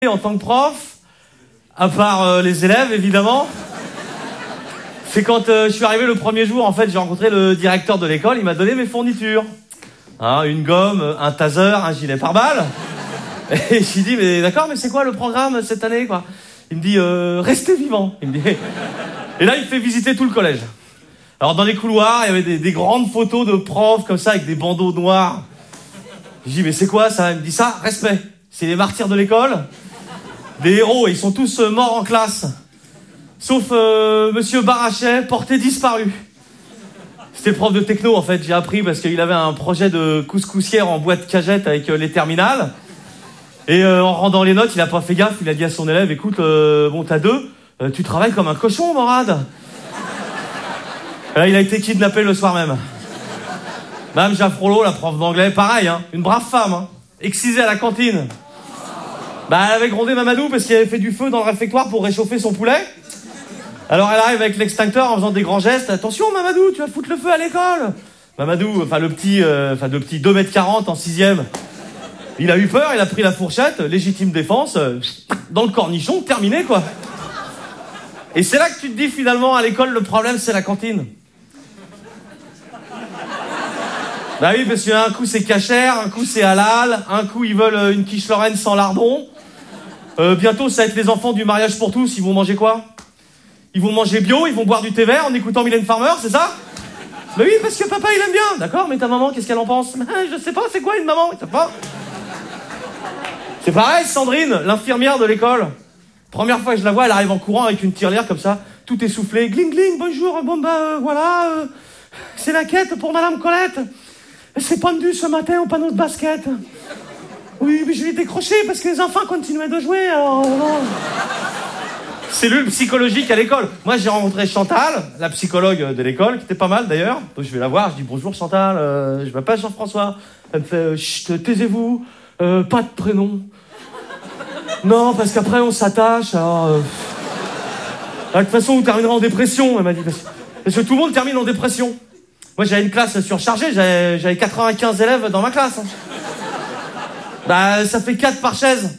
en tant que prof, à part les élèves évidemment, c'est quand je suis arrivé le premier jour, en fait, j'ai rencontré le directeur de l'école, il m'a donné mes fournitures. Hein, une gomme, un taser, un gilet pare-balles. Et j'ai dit, mais d'accord, mais c'est quoi le programme cette année, quoi? Il me dit, restez vivant. Il me dit. Et là, il fait visiter tout le collège. Alors, dans les couloirs, il y avait des grandes photos de profs, comme ça, avec des bandeaux noirs. J'ai dit, mais c'est quoi ça? Il me dit, ça, respect. C'est les martyrs de l'école. Des héros, ils sont tous morts en classe. Sauf Monsieur Barachet, porté disparu. C'était le prof de techno, en fait, j'ai appris, parce qu'il avait un projet de couscoussière en boîte cagette avec les terminales. Et en rendant les notes, il a pas fait gaffe, il a dit à son élève, écoute, bon, t'as 2, tu travailles comme un cochon, Morad. Là, il a été kidnappé le soir même. Madame Jaffrolo, la prof d'anglais, pareil, hein, une brave femme, hein, excisée à la cantine. Bah, elle avait grondé Mamadou parce qu'il avait fait du feu dans le réfectoire pour réchauffer son poulet. Alors elle arrive avec l'extincteur en faisant des grands gestes. Attention Mamadou, tu vas foutre le feu à l'école. Mamadou, enfin le petit 2m40 en 6e. Il a eu peur, il a pris la fourchette, légitime défense, dans le cornichon, terminé quoi. Et c'est là que tu te dis finalement à l'école, le problème c'est la cantine. Bah oui, parce qu'un coup c'est cachère, un coup c'est halal, un coup ils veulent une quiche Lorraine sans lardon. Bientôt ça va être les enfants du mariage pour tous, ils vont manger quoi? Ils vont manger bio, ils vont boire du thé vert en écoutant Mylène Farmer, c'est ça? Bah oui, parce que papa il aime bien, d'accord, mais ta maman, qu'est-ce qu'elle en pense? Je sais pas, c'est quoi une maman? Je sais pas. C'est pareil, Sandrine, l'infirmière de l'école. Première fois que je la vois, elle arrive en courant avec une tirelire comme ça, tout essoufflé. Gling gling, bonjour, bon bah voilà, c'est la quête pour Madame Colette. Elle s'est pendue ce matin au panneau de basket. Oui, mais je l'ai décroché parce que les enfants continuaient de jouer, alors... Cellule psychologique à l'école. Moi, j'ai rencontré Chantal, la psychologue de l'école, qui était pas mal d'ailleurs. Donc, je vais la voir, je dis bonjour Chantal, je m'appelle Jean-François. Elle me fait chut, taisez-vous, pas de prénom. Non, parce qu'après on s'attache. Alors, de toute façon, vous terminerez en dépression, elle m'a dit. Parce que tout le monde termine en dépression. Moi, j'avais une classe surchargée, j'avais 95 élèves dans ma classe. Hein. Bah, ça fait 4 par chaise.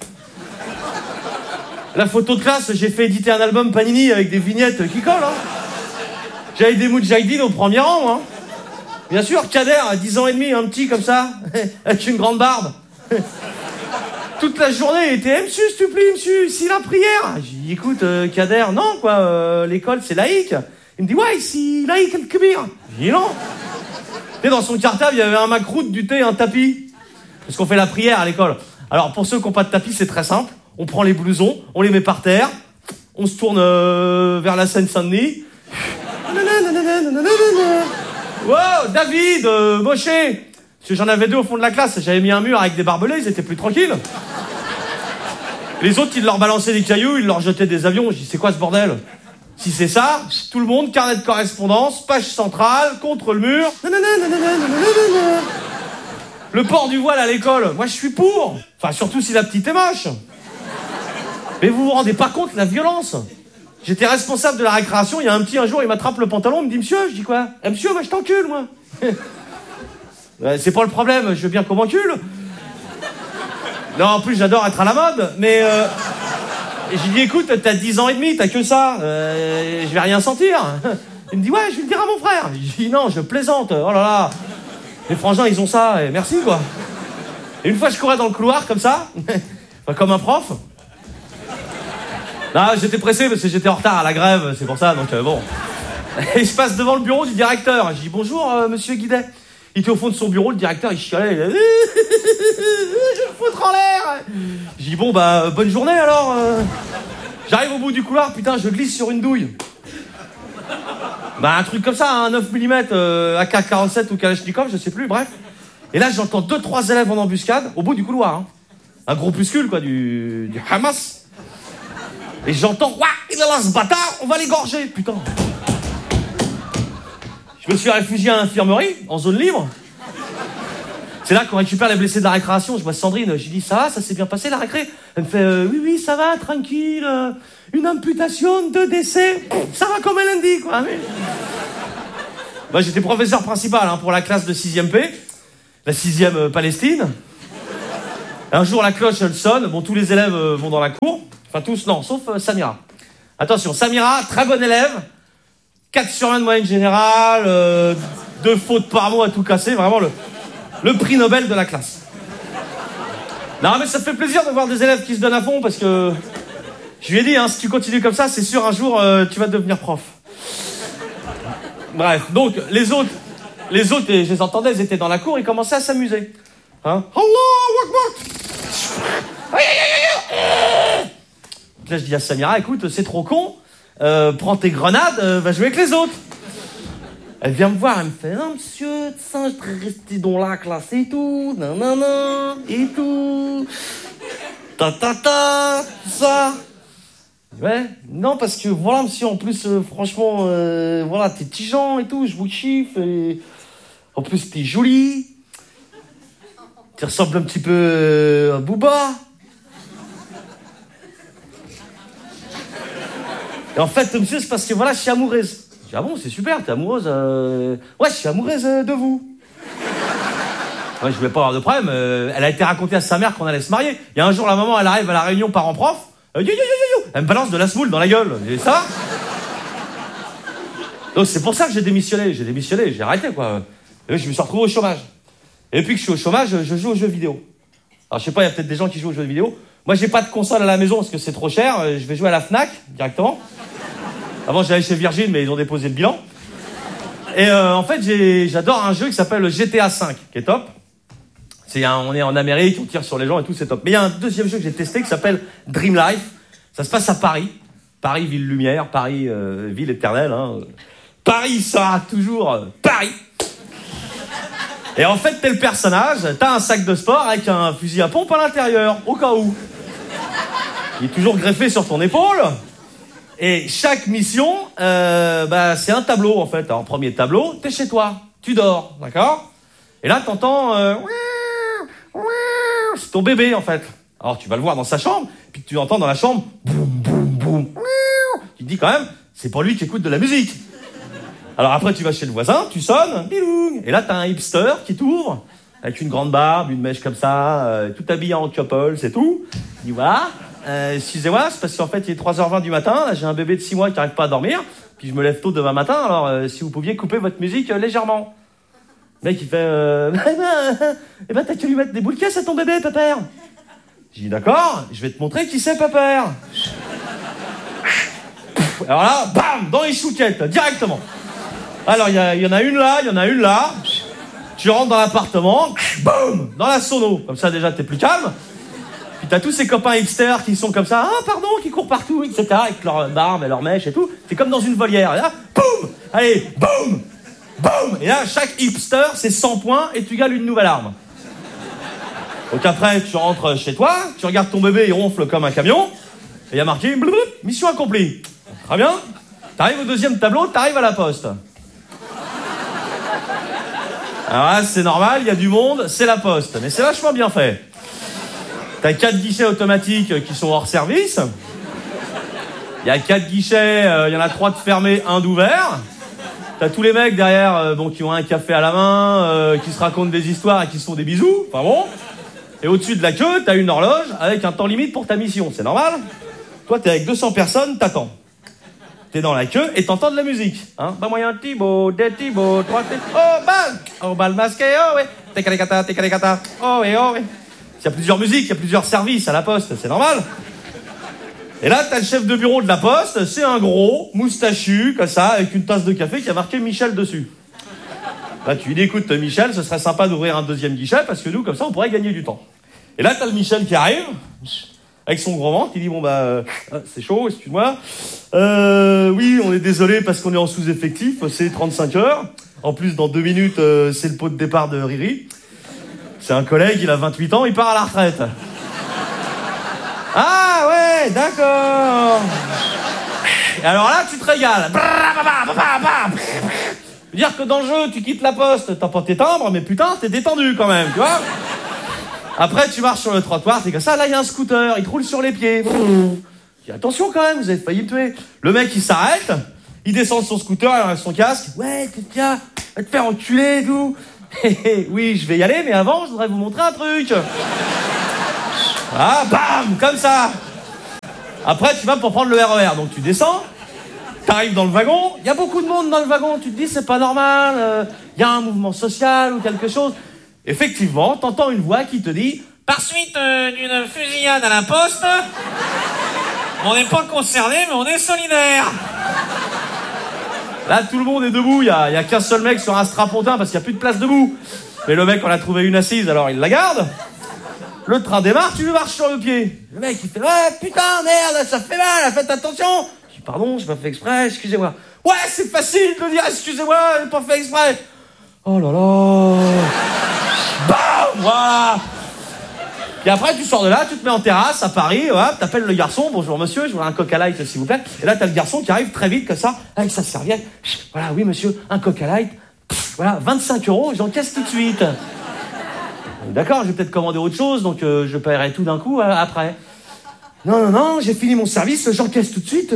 La photo de classe, j'ai fait éditer un album Panini avec des vignettes qui collent. Hein. J'avais des moudjahidines au premier rang. Hein. Bien sûr, Kader, à 10 ans et demi, un petit comme ça, avec une grande barbe. Toute la journée, il était « Monsieur, s'il te plaît, monsieur, si la prière !» J'ai dit « Écoute, Kader, non, quoi, l'école, c'est laïque. » Il me dit « Ouais, si laïque, le kbir. » J'ai dit « Non. » Et dans son cartable, il y avait un macroute, du thé et un tapis. Parce qu'on fait la prière à l'école. Alors, pour ceux qui n'ont pas de tapis, c'est très simple. On prend les blousons, on les met par terre, on se tourne vers la Seine-Saint-Denis. Wow, David, Moshe. Parce que j'en avais 2 au fond de la classe, j'avais mis un mur avec des barbelés, ils étaient plus tranquilles. Les autres, ils leur balançaient des cailloux, ils leur jetaient des avions. Je dis, c'est quoi ce bordel? Si c'est ça, tout le monde, carnet de correspondance, page centrale, contre le mur. Le port du voile à l'école, moi je suis pour. Enfin, surtout si la petite est moche. Mais vous vous rendez pas compte de la violence. J'étais responsable de la récréation, il y a un petit, un jour, il m'attrape le pantalon, il me dit « Monsieur », je dis « Quoi ?»« Monsieur, moi je t'encule, moi. » C'est pas le problème, je veux bien qu'on m'encule. Non, en plus, j'adore être à la mode, mais... J'ai dit « Écoute, t'as 10 ans et demi, t'as que ça, je vais rien sentir. » Il me dit « Ouais, je vais le dire à mon frère. » J'ai dit « Non, je plaisante, oh là là. Les frangins, ils ont ça, et merci, quoi. » Et une fois, je courais dans le couloir, comme ça, comme un prof. Là, j'étais pressé parce que j'étais en retard à la grève, c'est pour ça, donc bon. Et je passe devant le bureau du directeur. Je dis « Bonjour, monsieur Guidet. » Il était au fond de son bureau, le directeur, il chialait. Il a... Je vais le foutre en l'air. Je dis « Bon, bah, bonne journée, alors. » J'arrive au bout du couloir, putain, je glisse sur une douille. Bah, un truc comme ça, un 9 mm, AK-47 ou Kalachnikov, je sais plus, bref. Et là, j'entends 2-3 élèves en embuscade, au bout du couloir. Hein. Un groupuscule, quoi, du Hamas. Et j'entends, ouah, il est là ce bâtard, on va l'égorger, putain. Je me suis réfugié à l'infirmerie, en zone libre. C'est là qu'on récupère les blessés de la récréation. Je vois Sandrine, j'ai dit, ça s'est bien passé la récré? Elle me fait, oui, ça va, tranquille. Une amputation, 2 décès, ça va comme un lundi, quoi. Bah, j'étais professeur principal hein, pour la classe de 6e P, la 6e Palestine. Un jour, la cloche, elle sonne. Bon, tous les élèves vont dans la cour. Enfin, tous, non, sauf Samira. Attention, Samira, très bonne élève. 4 sur 20 de moyenne générale. 2 fautes par mot à tout casser. Vraiment le prix Nobel de la classe. Non, mais ça fait plaisir de voir des élèves qui se donnent à fond parce que... Je lui ai dit, hein, si tu continues comme ça, c'est sûr, un jour, tu vas devenir prof. Bref, donc, les autres, et je les entendais, ils étaient dans la cour, ils commençaient à s'amuser. Hein? Allah Akbar. Là, je dis à Samira, écoute, c'est trop con, prends tes grenades, va jouer avec les autres. Elle vient me voir, elle me fait, non, monsieur, ça, je voudrais rester dans la classe et tout, nanana, et tout, ça. Ouais, non, parce que voilà, monsieur, en plus, franchement, voilà, t'es tigeant et tout, je vous kiffe, et en plus, t'es jolie, tu ressembles un petit peu à Booba. Et en fait, monsieur, c'est parce que voilà, je suis amoureuse. Je dis, ah bon, c'est super, t'es amoureuse, ouais, je suis amoureuse de vous. Ouais, je voulais pas avoir de problème, elle a été racontée à sa mère qu'on allait se marier. Il y a un jour, la maman, elle arrive à la réunion parents-prof. Elle me balance de la semoule dans la gueule. Et ça. Donc c'est pour ça que j'ai démissionné, j'ai arrêté quoi. Et je me suis retrouvé au chômage. Et depuis que je suis au chômage, je joue aux jeux vidéo. Alors je sais pas, il y a peut-être des gens qui jouent aux jeux vidéo. Moi j'ai pas de console à la maison parce que c'est trop cher. Je vais jouer à la Fnac directement. Avant j'allais chez Virgin mais ils ont déposé le bilan. Et en fait j'adore un jeu qui s'appelle GTA 5, qui est top. On est en Amérique, on tire sur les gens et tout, c'est top. Mais il y a un deuxième jeu que j'ai testé qui s'appelle Dream Life. Ça se passe à Paris. Paris, ville lumière, Paris, ville éternelle. Hein. Paris sera toujours Paris. Et en fait, t'es le personnage, t'as un sac de sport avec un fusil à pompe à l'intérieur, au cas où. Il est toujours greffé sur ton épaule. Et chaque mission, c'est un tableau, en fait. Alors, premier tableau, t'es chez toi, tu dors, d'accord? Et là, t'entends... c'est ton bébé, en fait. Alors, tu vas le voir dans sa chambre, puis tu entends dans la chambre, boum, boum, boum. Tu te dis quand même, c'est pour lui qui écoute de la musique. Alors après, tu vas chez le voisin, tu sonnes, et là, t'as un hipster qui t'ouvre, avec une grande barbe, une mèche comme ça, tout habillé en couple, c'est tout. Il dit, voilà, excusez-moi, c'est parce qu'en fait, il est 3h20 du matin, là, j'ai un bébé de 6 mois qui n'arrive pas à dormir, puis je me lève tôt demain matin, alors si vous pouviez couper votre musique légèrement. Le mec, il fait, t'as qu'à lui mettre des boules de caisse à ton bébé, pépère. J'ai dit, d'accord, je vais te montrer qui c'est, pépère. Alors là, bam, dans les chouquettes, directement. Alors, il y en a une là. Tu rentres dans l'appartement, boum, dans la sono. Comme ça, déjà, t'es plus calme. Puis t'as tous ces copains hipsters qui sont comme ça, qui courent partout, etc., avec leur barbe et leur mèche et tout. C'est comme dans une volière. Et là, boum, allez, boum, boum. Et là, chaque hipster, c'est 100 points et tu gagnes une nouvelle arme. Donc après, tu rentres chez toi, tu regardes ton bébé, il ronfle comme un camion. Et il y a marqué, mission accomplie. Très bien. T'arrives au deuxième tableau, t'arrives à la poste. Alors là, c'est normal, il y a du monde, c'est la poste. Mais c'est vachement bien fait. T'as 4 guichets automatiques qui sont hors service. Il y a 4 guichets, il y en a 3 de fermés, 1 d'ouvert. T'as tous les mecs derrière qui ont un café à la main, qui se racontent des histoires et qui se font des bisous. Enfin bon. Et au-dessus de la queue, t'as une horloge avec un temps limite pour ta mission. C'est normal. Toi, t'es avec 200 personnes, t'attends. T'es dans la queue et t'entends de la musique. Hein? Bah, moyen Thibaut, des Thibaut, 3 oh, bal masqué, oh, ouais. Técalécata, oh, ouais, oh, ouais. Il y a plusieurs musiques, il y a plusieurs services à la poste, c'est normal. Et là, t'as le chef de bureau de la poste, c'est un gros, moustachu, comme ça, avec une tasse de café qui a marqué Michel dessus. Là, tu lui dis, écoute, Michel, ce serait sympa d'ouvrir un deuxième guichet, parce que nous, comme ça, on pourrait gagner du temps. Et là, t'as le Michel qui arrive, avec son gros ventre, il dit, c'est chaud, excuse-moi. Oui, on est désolé parce qu'on est en sous-effectif, c'est 35 heures. En plus, dans 2 minutes, c'est le pot de départ de Riri. C'est un collègue, il a 28 ans, il part à la retraite. Ah ouais, d'accord. Et alors là, tu te régales. Dire que dans le jeu, tu quittes la poste, t'as pas tes timbres, mais putain, t'es détendu quand même, tu vois. Après, tu marches sur le trottoir, t'es comme ça, là, il y a un scooter, il te roule sur les pieds. Je dis, attention quand même, vous avez failli me tuer. Le mec, il s'arrête, il descend de son scooter, il enlève son casque. Ouais, tiens, va te faire enculer et tout. Oui, je vais y aller, mais avant, je voudrais vous montrer un truc. Ah, bam, comme ça. Après, tu vas pour prendre le RER. Donc, tu descends, t'arrives dans le wagon. Il y a beaucoup de monde dans le wagon. Tu te dis, c'est pas normal. Il y a un mouvement social ou quelque chose. Effectivement, t'entends une voix qui te dit... Par suite d'une fusillade à la poste, on n'est pas concerné, mais on est solidaire. Là, tout le monde est debout. Il y a qu'un seul mec sur un strapontin parce qu'il n'y a plus de place debout. Mais le mec, on a trouvé une assise, alors il la garde. Le train démarre, tu lui marches sur le pied. Le mec, il fait « Ouais, putain, merde, ça fait mal, faites attention !» Je dis « Pardon, j'ai pas fait exprès, excusez-moi. »« Ouais, c'est facile de dire « Excusez-moi, j'ai pas fait exprès. » Oh là là. Bam, voilà. Et après, tu sors de là, tu te mets en terrasse à Paris, hop, t'appelles le garçon, bonjour monsieur, je voudrais un Coca Light s'il vous plaît. Et là, t'as le garçon qui arrive très vite comme ça, avec sa serviette. Voilà, oui monsieur, un Coca Light. Voilà, 25 €, j'encaisse tout de suite. D'accord, je vais peut-être commander autre chose, donc je paierai tout d'un coup après. Non, j'ai fini mon service, j'encaisse tout de suite.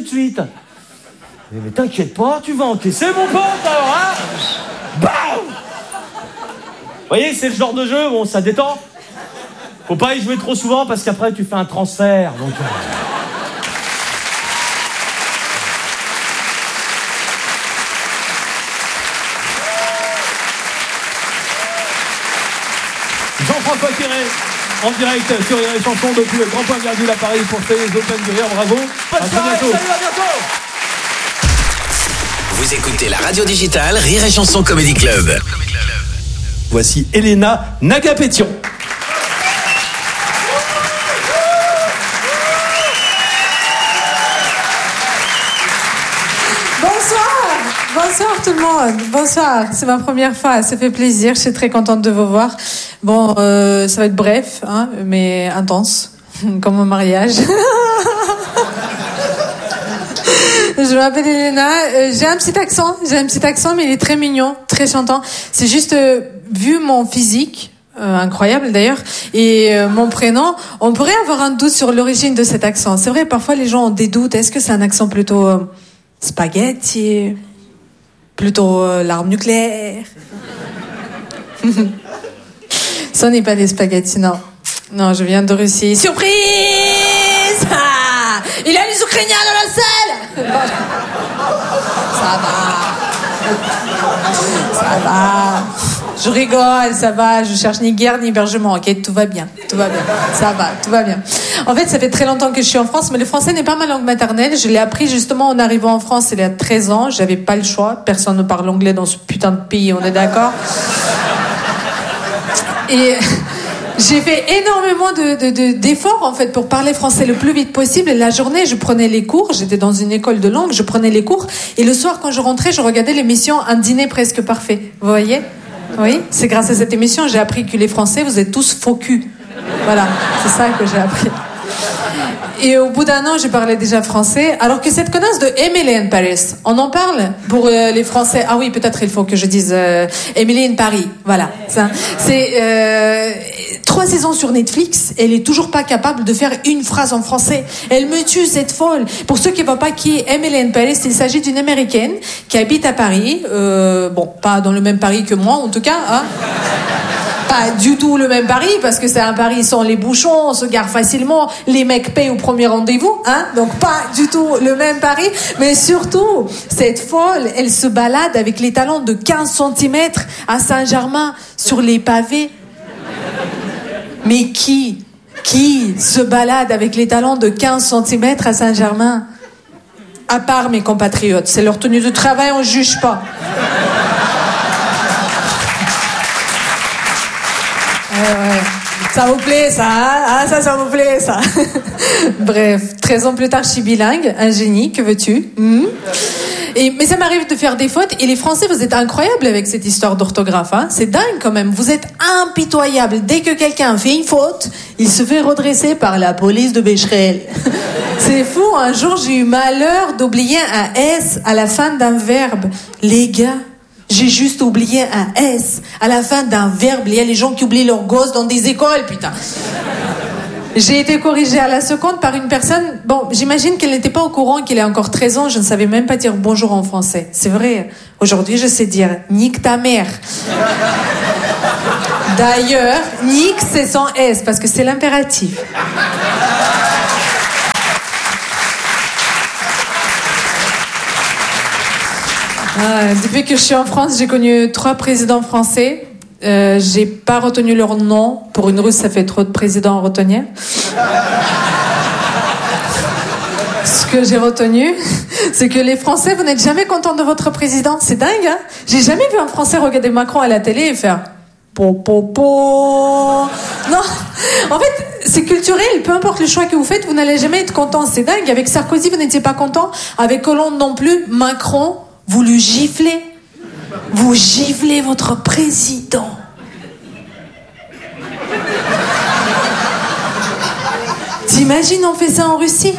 Mais t'inquiète pas, tu vas encaisser mon pote alors, hein. Bam. Vous voyez, c'est le genre de jeu, bon, ça détend. Faut pas y jouer trop souvent parce qu'après tu fais un transfert. Donc... Jean-François Quéré, en direct sur Rire et Chanson depuis le Grand Point Virgule à Paris pour faire les Open du Rire. Bravo. Bonne soirée, bientôt. salut, à bientôt. Vous écoutez la radio digitale Rire et Chanson Comedy Club. Voici Elena Nagapétion. Bonsoir tout le monde, bonsoir, c'est ma première fois, ça fait plaisir, je suis très contente de vous voir. Bon, ça va être bref, hein, mais intense, comme mon mariage. Je m'appelle Elena, j'ai un petit accent, mais il est très mignon, très chantant. C'est juste, vu mon physique, incroyable d'ailleurs, et mon prénom, on pourrait avoir un doute sur l'origine de cet accent. C'est vrai, parfois les gens ont des doutes, est-ce que c'est un accent plutôt spaghetti ? Plutôt l'arme nucléaire. Ce n'est pas des spaghettis, non. Non, je viens de Russie. Surprise! Ah, il y a les Ukrainiens dans la salle! Ça va. Je rigole, ça va. Je cherche ni guerre ni hébergement. Ok, tout va bien. Ça va, tout va bien. En fait, ça fait très longtemps que je suis en France, mais le français n'est pas ma langue maternelle. Je l'ai appris justement en arrivant en France il y a 13 ans. J'avais pas le choix. Personne ne parle anglais dans ce putain de pays, on est d'accord? Et j'ai fait énormément d'efforts en fait pour parler français le plus vite possible. Et la journée, je prenais les cours. J'étais dans une école de langue. Je prenais les cours. Et le soir, quand je rentrais, je regardais l'émission Un dîner presque parfait. Vous voyez? Oui, c'est grâce à cette émission j'ai appris que les Français, vous êtes tous faux cul. Voilà, c'est ça que j'ai appris. Et au bout d'un an, je parlais déjà français. Alors que cette connasse de Emily in Paris, on en parle pour les Français. Ah oui, peut-être il faut que je dise Emily in Paris. Voilà. Ça. C'est 3 saisons sur Netflix. Elle est toujours pas capable de faire une phrase en français. Elle me tue, cette folle. Pour ceux qui ne voient pas qui est Emily in Paris, il s'agit d'une Américaine qui habite à Paris. Bon, pas dans le même Paris que moi, en tout cas. Hein. Pas du tout le même Paris, parce que c'est un Paris sans les bouchons, on se gare facilement, les mecs payent au premier rendez-vous, hein, donc pas du tout le même Paris, mais surtout, cette folle, elle se balade avec les talons de 15 cm à Saint-Germain, sur les pavés. Mais qui se balade avec les talons de 15 cm à Saint-Germain? À part mes compatriotes, c'est leur tenue de travail, on juge pas. Ouais. Ça vous plaît, ça, hein? Ah, ça vous plaît, ça. Bref, 13 ans plus tard, je suis bilingue, un génie, que veux-tu? Mais ça m'arrive de faire des fautes, et les Français, vous êtes incroyables avec cette histoire d'orthographe, hein? C'est dingue quand même, vous êtes impitoyables. Dès que quelqu'un fait une faute, il se fait redresser par la police de Becherel. C'est fou, un jour j'ai eu malheur d'oublier un S à la fin d'un verbe. Les gars, j'ai juste oublié un S à la fin d'un verbe. Il y a les gens qui oublient leurs gosses dans des écoles, putain. J'ai été corrigée à la seconde par une personne... Bon, j'imagine qu'elle n'était pas au courant qu'il a encore 13 ans. Je ne savais même pas dire bonjour en français. C'est vrai. Aujourd'hui, je sais dire « nique ta mère ». D'ailleurs, Nick, c'est sans S, parce que c'est l'impératif. Depuis que je suis en France, j'ai connu 3 présidents français. J'ai pas retenu leur nom. Pour une Russe, ça fait trop de présidents à retenir. Ce que j'ai retenu, c'est que les Français, vous n'êtes jamais contents de votre président. C'est dingue, hein? J'ai jamais vu un Français regarder Macron à la télé et faire po po po. Non, en fait, c'est culturel. Peu importe le choix que vous faites, vous n'allez jamais être content. C'est dingue. Avec Sarkozy, vous n'étiez pas content. Avec Hollande non plus. Macron, vous le giflez. Vous giflez votre président. T'imagines, on fait ça en Russie?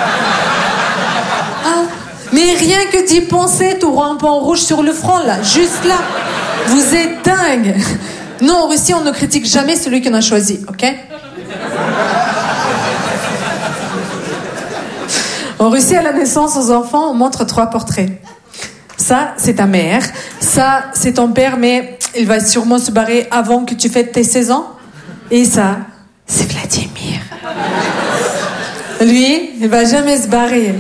Ah, mais rien que d'y penser, t'auras un point rouge sur le front, là. Juste là. Vous êtes dingue. Nous, en Russie, on ne critique jamais celui qu'on a choisi, ok? En Russie, à la naissance, aux enfants, on montre 3 portraits. Ça, c'est ta mère. Ça, c'est ton père, mais il va sûrement se barrer avant que tu fêtes tes 16 ans. Et ça, c'est Vladimir. Lui, il va jamais se barrer.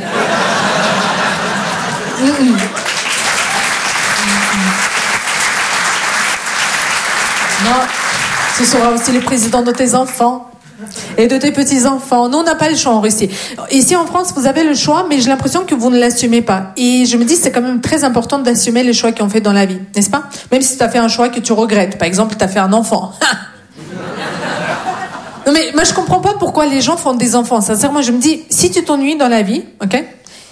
Non, ce sera aussi le président de tes enfants et de tes petits-enfants. Nous, on n'a pas le choix en Russie. Ici, en France, vous avez le choix, mais j'ai l'impression que vous ne l'assumez pas. Et je me dis, c'est quand même très important d'assumer les choix qu'on fait dans la vie, n'est-ce pas? Même si tu as fait un choix que tu regrettes. Par exemple, tu as fait un enfant. Non, mais moi, je comprends pas pourquoi les gens font des enfants. Sincèrement, je me dis, si tu t'ennuies dans la vie, ok?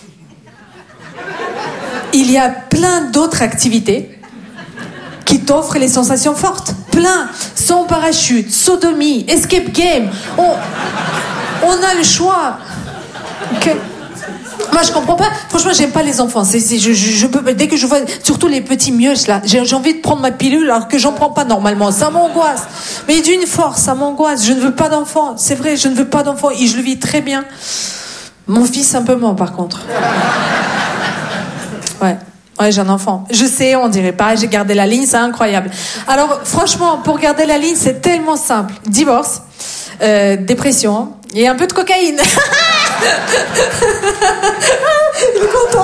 Il y a plein d'autres activités qui t'offrent les sensations fortes. Plein. Saut en parachute, sodomie, escape game. On a le choix. Ok? Moi, je comprends pas. Franchement, j'aime pas les enfants. Je peux, dès que je vois, surtout les petits mioches là, j'ai envie de prendre ma pilule alors que j'en prends pas normalement. Ça m'angoisse. Mais d'une force, ça m'angoisse. Je ne veux pas d'enfants. C'est vrai, je ne veux pas d'enfants et je le vis très bien. Mon fils un peu moins, par contre. Ouais, j'ai un enfant. Je sais, on dirait pas, j'ai gardé la ligne, c'est incroyable. Alors, franchement, pour garder la ligne, c'est tellement simple. Divorce, dépression et un peu de cocaïne. Il est content.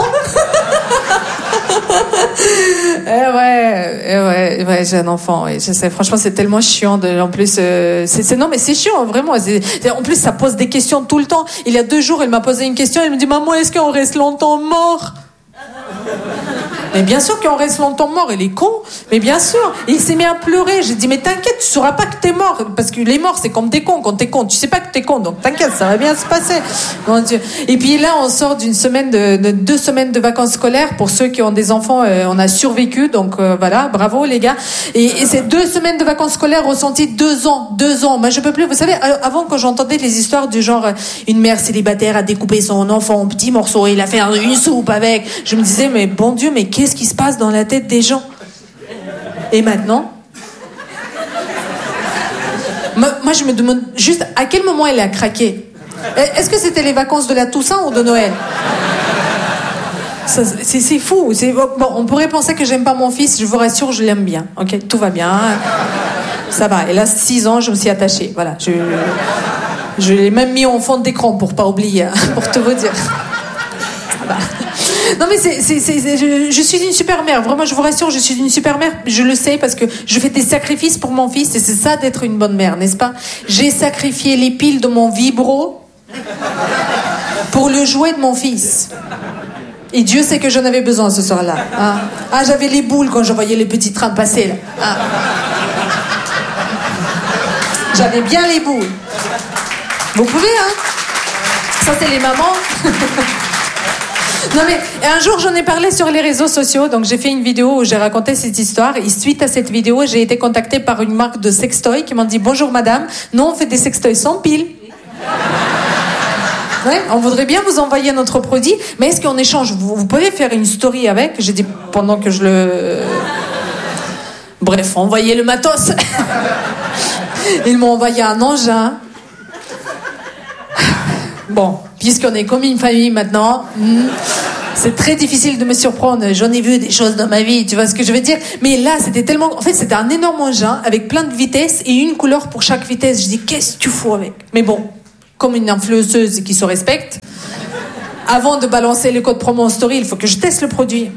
Ouais, j'ai un enfant. Ouais, je sais. Franchement, c'est tellement chiant. En plus, non, mais c'est chiant, vraiment. En plus, ça pose des questions tout le temps. Il y a 2 jours, elle m'a posé une question. Elle me dit, maman, est-ce qu'on reste longtemps mort? Mais bien sûr qu'on reste longtemps mort, il est con. Mais bien sûr, il s'est mis à pleurer. J'ai dit, mais t'inquiète, tu sauras pas que t'es mort. Parce que les morts, c'est comme t'es con. Quand t'es con, tu sais pas que t'es con. Donc t'inquiète, ça va bien se passer. Mon Dieu. Et puis là, on sort d'une semaine de 2 semaines de vacances scolaires. Pour ceux qui ont des enfants, on a survécu. Donc voilà, bravo les gars. Et ces 2 semaines de vacances scolaires ressenties 2 ans. 2 ans. Moi, je peux plus. Vous savez, avant, quand j'entendais les histoires du genre, une mère célibataire a découpé son enfant en petits morceaux et il a fait une soupe avec. Je me disais, mais bon Dieu, mais qu'est-ce qui se passe dans la tête des gens? Et maintenant, moi je me demande juste à quel moment elle a craqué. Est-ce que c'était les vacances de la Toussaint ou de Noël? C'est fou. Bon, on pourrait penser que j'aime pas mon fils, je vous rassure, je l'aime bien. Ok, tout va bien. Ça va. Elle a 6 ans, je me suis attachée. Voilà, je l'ai même mis en fond d'écran pour pas oublier, pour te vous dire. Ça va. Non mais je suis une super mère, vraiment je vous rassure, je suis une super mère, je le sais parce que je fais des sacrifices pour mon fils et c'est ça d'être une bonne mère, n'est-ce pas? J'ai sacrifié les piles de mon vibro pour le jouet de mon fils. Et Dieu sait que j'en avais besoin ce soir-là. Ah, j'avais les boules quand je voyais les petits trains passer là. Ah. J'avais bien les boules. Vous pouvez, hein? Ça c'est les mamans. Non mais un jour j'en ai parlé sur les réseaux sociaux, donc j'ai fait une vidéo où j'ai raconté cette histoire et suite à cette vidéo j'ai été contactée par une marque de sextoy qui m'ont dit bonjour madame, nous on fait des sextoys sans pile. Ouais, on voudrait bien vous envoyer notre produit, mais est-ce qu'en échange vous pouvez faire une story avec? J'ai dit pendant que je le... Bref, envoyez le matos. Ils m'ont envoyé un engin. Bon, puisqu'on est comme une famille maintenant, C'est très difficile de me surprendre. J'en ai vu des choses dans ma vie, tu vois ce que je veux dire? Mais là, c'était tellement... En fait, c'était un énorme engin avec plein de vitesses et une couleur pour chaque vitesse. Je dis, qu'est-ce que tu fous avec? Mais bon, comme une influenceuse qui se respecte, avant de balancer les codes promo en story, il faut que je teste le produit.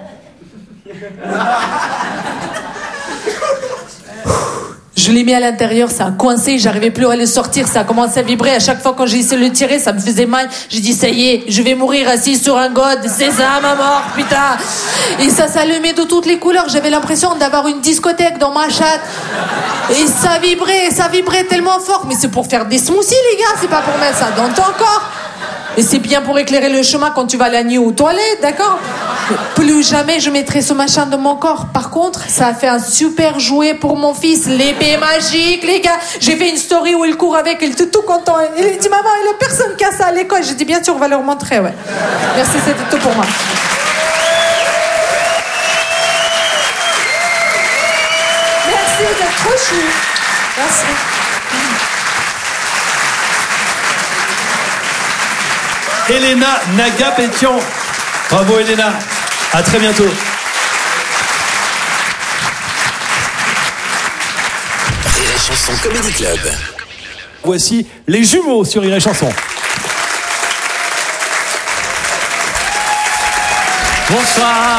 Je l'ai mis à l'intérieur, ça a coincé, j'arrivais plus à le sortir, ça a commencé à vibrer. À chaque fois quand j'ai essayé de le tirer, ça me faisait mal. J'ai dit, ça y est, je vais mourir assis sur un god, c'est ça ma mort, putain. Et ça s'allumait de toutes les couleurs, j'avais l'impression d'avoir une discothèque dans ma chatte. Et ça vibrait tellement fort. Mais c'est pour faire des smoothies, les gars, c'est pas pour mettre ça dans ton corps. Et c'est bien pour éclairer le chemin quand tu vas la nuit aux toilettes, d'accord? Plus jamais je mettrai ce machin dans mon corps. Par contre, ça a fait un super jouet pour mon fils. L'épée magique, les gars. J'ai fait une story où il court avec, il était tout content. Il dit, maman, il n'y a personne qui a ça à l'école. J'ai dit, bien sûr, on va leur montrer, ouais. Merci, c'était tout pour moi. Merci d'être trop chou. Merci. Elena Naga-Pétion. Bravo Elena. À très bientôt. Rire et Chanson Comedy Club. Voici les jumeaux sur Rire et Chanson. Bonsoir.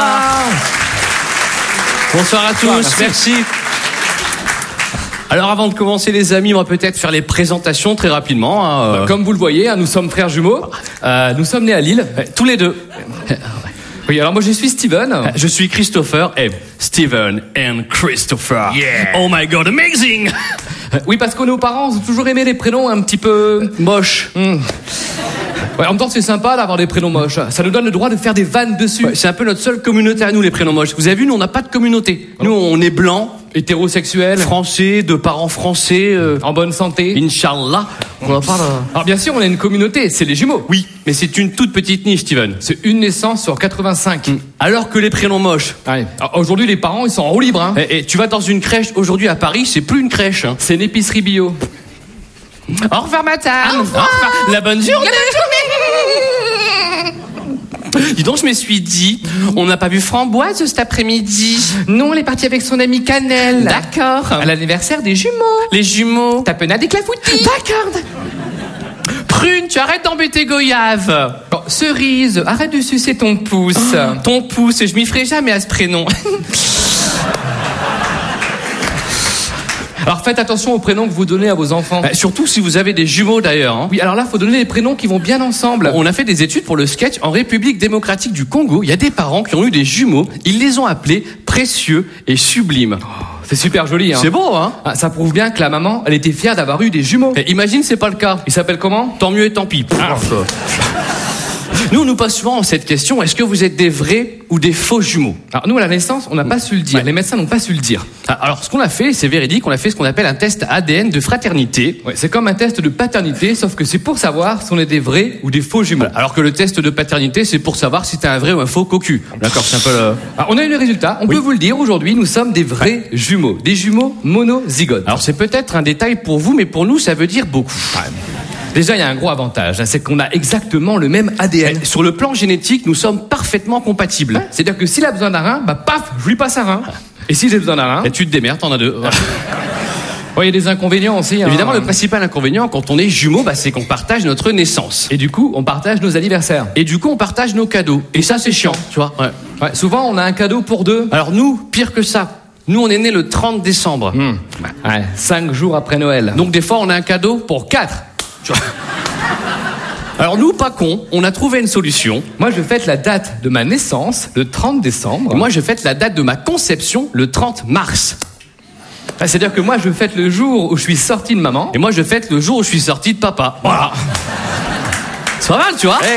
Bonsoir à tous, merci. Alors avant de commencer les amis, on va peut-être faire les présentations très rapidement. Comme vous le voyez, nous sommes frères jumeaux. Nous sommes nés à Lille, tous les deux. Oui, alors moi je suis Steven. Je suis Christopher et Steven and Christopher. Yeah. Oh my god, amazing. Oui, parce que nos parents ont toujours aimé les prénoms un petit peu moches. Ouais, en même temps, c'est sympa d'avoir des prénoms moches. Ça nous donne le droit de faire des vannes dessus. Ouais, c'est un peu notre seule communauté à nous, les prénoms moches. Vous avez vu, nous, on n'a pas de communauté. Nous, on est blancs, hétérosexuels, français, de parents français, en bonne santé. Inch'Allah. On en parle. Alors bien sûr, on a une communauté, c'est les jumeaux. Oui, mais c'est une toute petite niche, Steven. C'est une naissance sur 85. Alors que les prénoms moches. Ouais. Alors, aujourd'hui, les parents, ils sont en roue libre. Hein. Et tu vas dans une crèche aujourd'hui à Paris, c'est plus une crèche. Hein. C'est une épicerie bio. Au revoir, madame. Au revoir. La bonne journée. Dis donc, je me suis dit, on n'a pas vu Framboise cet après-midi. Non, elle est partie avec son amie Cannelle. D'accord. À l'anniversaire des jumeaux. Les jumeaux. Tapenade et Clafoutis. D'accord. Prune, tu arrêtes d'embêter Goyave. Bon, Cerise, arrête de sucer ton pouce. Ton pouce, je m'y ferai jamais à ce prénom. Alors faites attention aux prénoms que vous donnez à vos enfants. Surtout si vous avez des jumeaux d'ailleurs. Hein. Oui, alors là, faut donner des prénoms qui vont bien ensemble. On a fait des études pour le sketch en République démocratique du Congo. Il y a des parents qui ont eu des jumeaux. Ils les ont appelés précieux et sublimes. Oh, c'est super joli, hein. C'est beau, hein. Ça prouve bien que la maman, elle était fière d'avoir eu des jumeaux. Et imagine, c'est pas le cas. Ils s'appellent comment? Tant mieux et tant pis. Nous, on nous pose souvent cette question, est-ce que vous êtes des vrais ou des faux jumeaux? Alors nous, à la naissance, on n'a pas su le dire. Ouais. Les médecins n'ont pas su le dire. Alors, ce qu'on a fait, c'est véridique, on a fait ce qu'on appelle un test ADN de fraternité. Ouais, c'est comme un test de paternité, sauf que c'est pour savoir si on est des vrais ou des faux jumeaux. Voilà. Alors que le test de paternité, c'est pour savoir si t'es un vrai ou un faux cocu. D'accord, c'est un peu le... Alors, on a eu les résultats, on peut vous le dire, aujourd'hui, nous sommes des vrais jumeaux. Des jumeaux monozygotes. Alors, c'est peut-être un détail pour vous, mais pour nous, ça veut dire beaucoup. Déjà, il y a un gros avantage, c'est qu'on a exactement le même ADN. Sur le plan génétique, nous sommes parfaitement compatibles. C'est-à-dire que s'il a besoin d'un rein, paf, je lui passe un rein. Et si j'ai besoin d'un rein... Et tu te démerdes, t'en as deux. Il y a des inconvénients aussi. Évidemment, le principal inconvénient quand on est jumeaux, c'est qu'on partage notre naissance. Et du coup, on partage nos anniversaires. Et du coup, on partage nos cadeaux. Et ça, c'est chiant, tu vois. Ouais, souvent, on a un cadeau pour deux. Alors nous, pire que ça. Nous, on est nés le 30 décembre. 5 jours après Noël. Donc des fois, on a un cadeau pour 4. Tu vois. Alors nous, pas cons, on a trouvé une solution. Moi, je fête la date de ma naissance, le 30 décembre. Et moi, je fête la date de ma conception, le 30 mars. C'est-à-dire que moi, je fête le jour où je suis sorti de maman. Et moi, je fête le jour où je suis sorti de papa. Voilà. C'est pas mal, tu vois.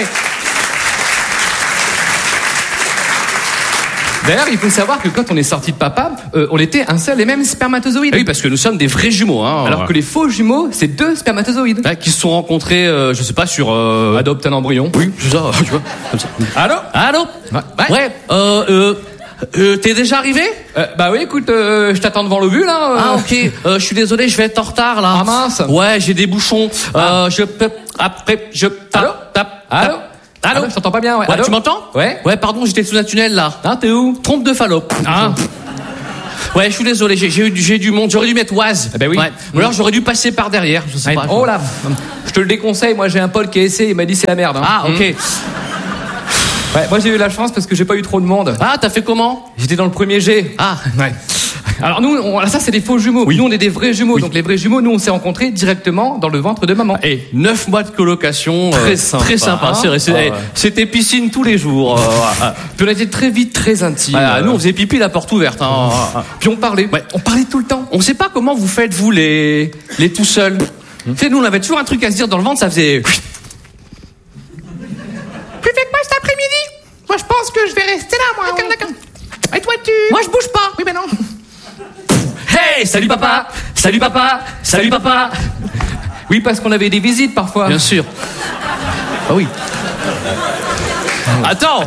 D'ailleurs, il faut savoir que quand on est sorti de papa, on était un seul et même spermatozoïde. Oui, parce que nous sommes des vrais jumeaux. Hein, alors que les faux jumeaux, c'est 2 spermatozoïdes. Qui se sont rencontrés, je sais pas, sur... Adopte un embryon. Oui, c'est ça, tu vois. Comme ça. Allô Ouais, t'es déjà arrivé? Bah oui, écoute, je t'attends devant l'ovule, là. Ah, ok. Je suis désolé, je vais être en retard, là. Ah mince. Ouais, j'ai des bouchons. Je peux... Après, je... Allô? Allô, je t'entends pas bien. Ouais, Ouais, allô tu m'entends? Ouais. Ouais, pardon, j'étais sous un tunnel là. Ah, t'es où? Trompe de Fallope. Ah. Ouais, je suis désolé, j'ai du monde. J'aurais dû mettre Oise. Eh ben oui. Ouais. Ou alors j'aurais dû passer par derrière, je sais Ouais. pas. Oh là, je te le déconseille. Moi, j'ai un pote qui a essayé. Il m'a dit c'est la merde. Hein. Ah, ok. Ouais, moi j'ai eu la chance parce que j'ai pas eu trop de monde. Ah, t'as fait comment? J'étais dans le premier G. Ah. Ouais. Alors nous, ça c'est des faux jumeaux. Oui. Nous on est des vrais jumeaux. Donc les vrais jumeaux, nous on s'est rencontrés directement dans le ventre de maman. Et 9 mois de colocation. Très sympa. Très sympa, Hein. c'est vrai. C'était piscine tous les jours. Puis on était très vite très intimes. Nous, on faisait pipi la porte ouverte. Hein. Puis on parlait. Ouais. On parlait tout le temps. On sait pas comment vous faites, vous, les tout seuls. Tu sais, nous, on avait toujours un truc à se dire dans le ventre, ça faisait... Tu fais quoi cet après-midi? Moi, je pense que je vais rester là, moi. D'accord. Et toi, Moi, je bouge pas. Oui, mais non. Hey, salut papa. Salut papa. Salut papa. Oui, parce qu'on avait des visites parfois. Bien sûr. Ah oui. Attends.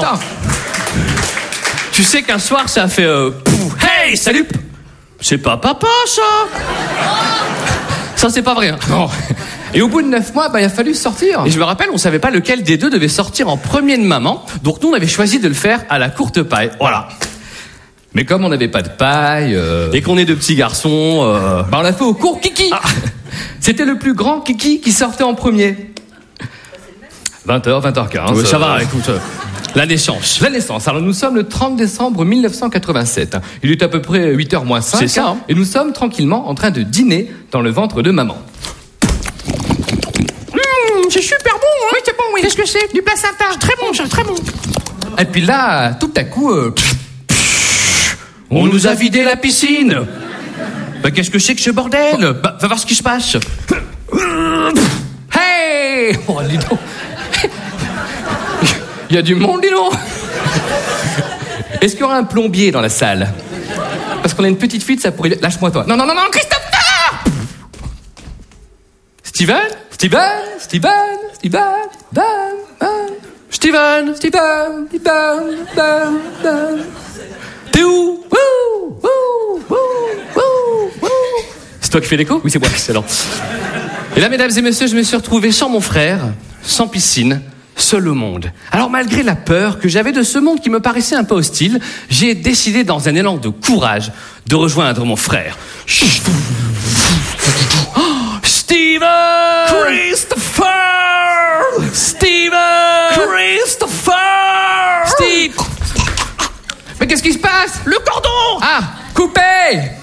Tu sais qu'un soir, ça a fait... Hey, salut. C'est pas papa, ça. Ça, c'est pas vrai. Hein. Non. Et au bout de 9 mois, il a fallu sortir. Et je me rappelle, on savait pas lequel des deux devait sortir en premier de maman. Donc nous, on avait choisi de le faire à la courte paille. Voilà. Mais comme on n'avait pas de paille... Et qu'on est deux petits garçons... on l'a fait au cours Kiki. C'était le plus grand Kiki qui sortait en premier. 20h, 20h15. Ouais, ça va, écoute... la naissance. La naissance. Alors nous sommes le 30 décembre 1987. Il est à peu près 8h moins 5. C'est ça, hein. Et nous sommes tranquillement en train de dîner dans le ventre de maman. C'est super bon, hein? Oui, c'est bon, oui. Qu'est-ce que c'est? Du placenta. Très bon, très bon. Et puis là, tout à coup... On nous a vidé la piscine. Bah, qu'est-ce que c'est que ce bordel? Bah, va voir ce qui se passe. Hey! Oh, dis donc. Il y a du monde, dis donc. Est-ce qu'il y aura un plombier dans la salle? Parce qu'on a une petite fuite, ça pourrait... Lâche-moi, toi. Non, Christophe! Steven. T'es où? C'est toi qui fais l'écho? Oui, c'est moi, excellent. Et là, mesdames et messieurs, je me suis retrouvé sans mon frère, sans piscine, seul au monde. Alors, malgré la peur que j'avais de ce monde qui me paraissait un peu hostile, j'ai décidé, dans un élan de courage, de rejoindre mon frère. Steven! Steve! Mais qu'est-ce qui se passe? Le cordon! Ah! Coupé!